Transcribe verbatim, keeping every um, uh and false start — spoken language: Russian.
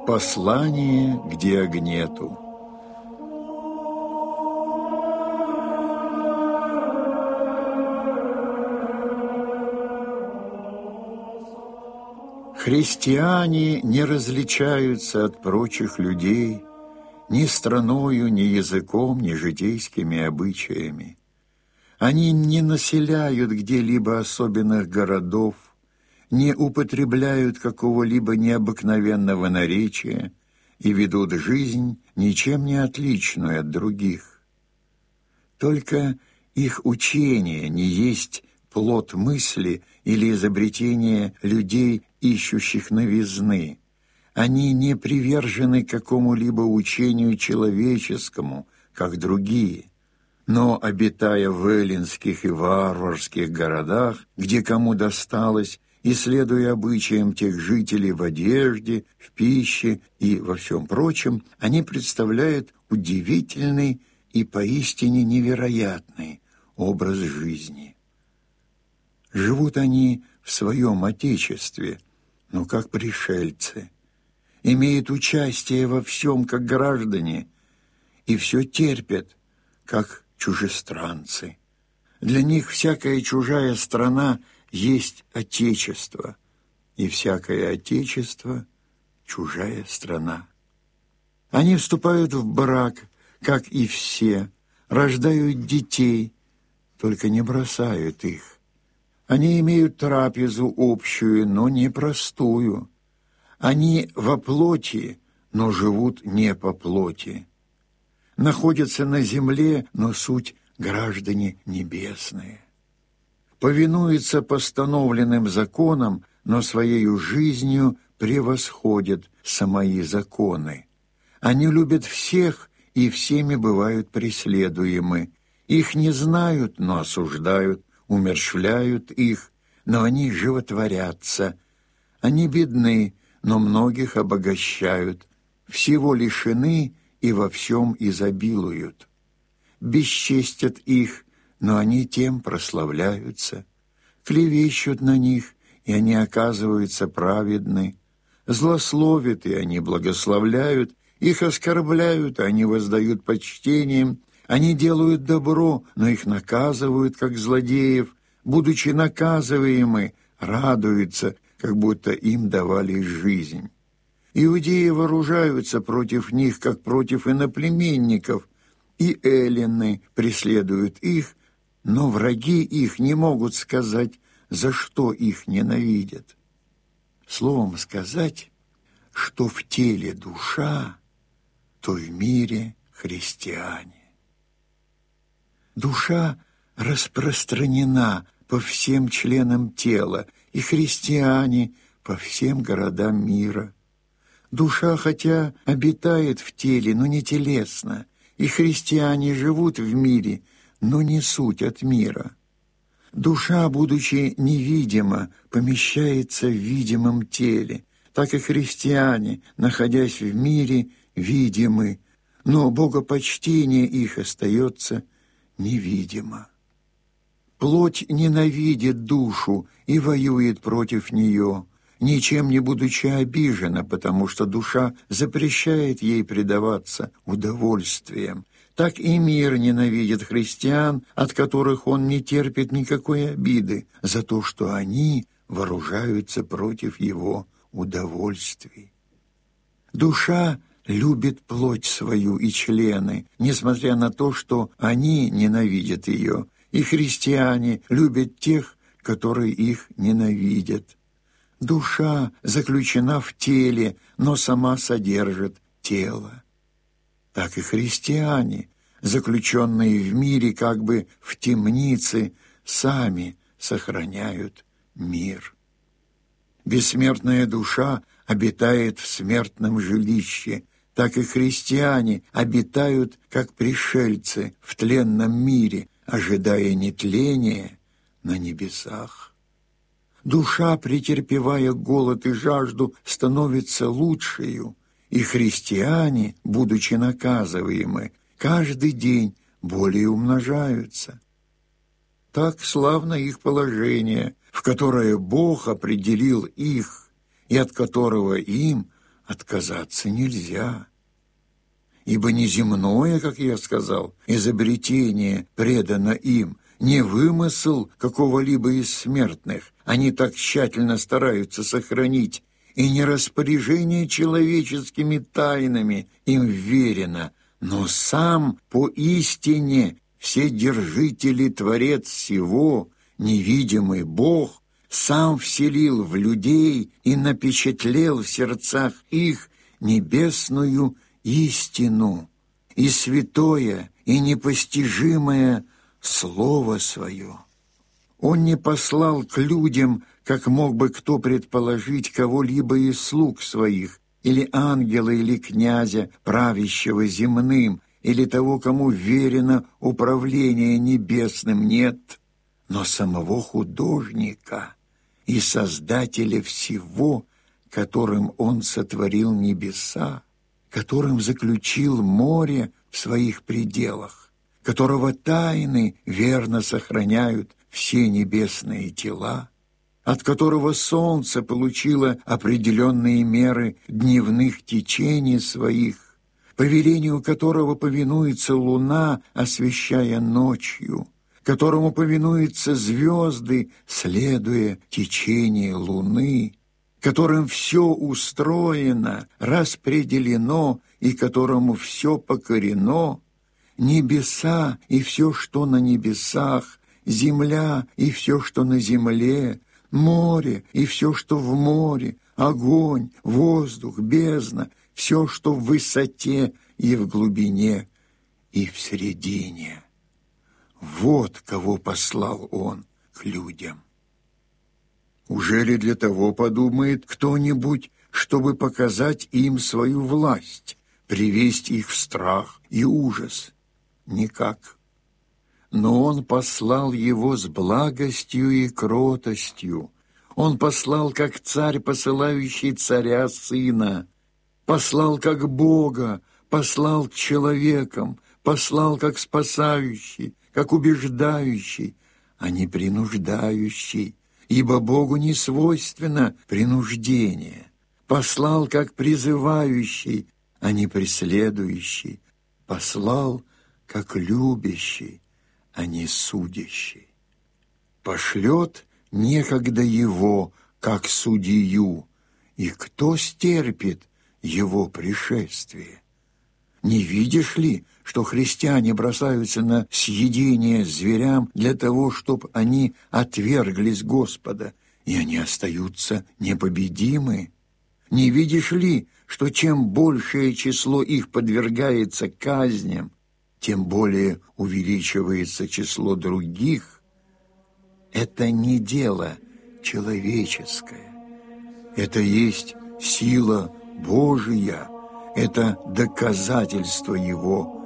Послание к Диогнету. Христиане не различаются от прочих людей ни страною, ни языком, ни житейскими обычаями. Они не населяют где-либо особенных городов, не употребляют какого-либо необыкновенного наречия и ведут жизнь ничем не отличную от других. Только их учение не есть плод мысли или изобретение людей, ищущих новизны. Они не привержены какому-либо учению человеческому, как другие. Но, обитая в эллинских и варварских городах, где кому досталось, и следуя обычаям тех жителей в одежде, в пище и во всем прочем, они представляют удивительный и поистине невероятный образ жизни. Живут они в своем Отечестве, но как пришельцы, имеют участие во всем, как граждане, и все терпят, как чужестранцы. Для них всякая чужая страна есть Отечество, и всякое Отечество — чужая страна. Они вступают в брак, как и все, рождают детей, только не бросают их. Они имеют трапезу общую, но не простую. Они во плоти, но живут не по плоти. Находятся на земле, но суть граждане небесные. Повинуются постановленным законам, но своею жизнью превосходят самои законы. Они любят всех и всеми бывают преследуемы. Их не знают, но осуждают, умерщвляют их, но они животворятся. Они бедны, но многих обогащают, всего лишены и во всем изобилуют. Бесчестят их, но они тем прославляются. Клевещут на них, и они оказываются праведны. Злословят, и они благословляют. Их оскорбляют, и они воздают почтением. Они делают добро, но их наказывают, как злодеев. Будучи наказываемы, радуются, как будто им давали жизнь. Иудеи вооружаются против них, как против иноплеменников, и эллины преследуют их, но враги их не могут сказать, за что их ненавидят. Словом сказать, что в теле душа, то в мире христиане. Душа распространена по всем членам тела, и христиане по всем городам мира. Душа, хотя обитает в теле, но не телесно, и христиане живут в мире, но не суть от мира. Душа, будучи невидима, помещается в видимом теле, так и христиане, находясь в мире, видимы, но богопочтение их остается невидимо. Плоть ненавидит душу и воюет против нее, ничем не будучи обижена, потому что душа запрещает ей предаваться удовольствиям. Так и мир ненавидит христиан, от которых он не терпит никакой обиды, за то, что они вооружаются против его удовольствий. Душа любит плоть свою и члены, несмотря на то, что они ненавидят ее, и христиане любят тех, которые их ненавидят. Душа заключена в теле, но сама содержит тело. Так и христиане, заключенные в мире как бы в темнице, сами сохраняют мир. Бессмертная душа обитает в смертном жилище, так и христиане обитают, как пришельцы, в тленном мире, ожидая нетления на небесах. Душа, претерпевая голод и жажду, становится лучшею, и христиане, будучи наказываемы, каждый день более умножаются. Так славно их положение, в которое Бог определил их, и от которого им отказаться нельзя. Ибо не земное, как я сказал, изобретение предано им, не вымысел какого-либо из смертных, они так тщательно стараются сохранить, и не распоряжение человеческими тайнами им верено, но сам поистине Вседержитель и Творец всего, невидимый Бог, сам вселил в людей и напечатлел в сердцах их небесную истину и святое и непостижимое Слово Свое. Он не послал к людям, как мог бы кто предположить, кого-либо из слуг Своих, или ангела, или князя, правящего земным, или того, кому верено управление небесным, нет, но самого художника и Создателя всего, которым Он сотворил небеса, которым заключил море в своих пределах, которого тайны верно сохраняют все небесные тела, от которого солнце получило определенные меры дневных течений своих, по велению которого повинуется луна, освещая ночью, которому повинуются звезды, следуя течению луны, которым все устроено, распределено и которому все покорено, небеса и все, что на небесах, земля и все, что на земле, море и все, что в море, огонь, воздух, бездна, все, что в высоте и в глубине, и в середине. Вот кого послал Он к людям. Ужели для того подумает кто-нибудь, чтобы показать им свою власть, привести их в страх и ужас? Никак. Но Он послал его с благостью и кротостью. Он послал, как царь, посылающий царя сына, послал, как Бога, послал к человекам, послал, как спасающий, как убеждающий, а не принуждающий, ибо Богу не свойственно принуждение. Послал, как призывающий, а не преследующий, послал, как любящий, а не судящий. Пошлет некогда его, как судью, и кто стерпит его пришествие? Не видишь ли, что христиане бросаются на съедение зверям для того, чтобы они отверглись Господа, и они остаются непобедимы? Не видишь ли, что чем большее число их подвергается казням, тем более увеличивается число других? Это не дело человеческое. Это есть сила Божия, это доказательство Его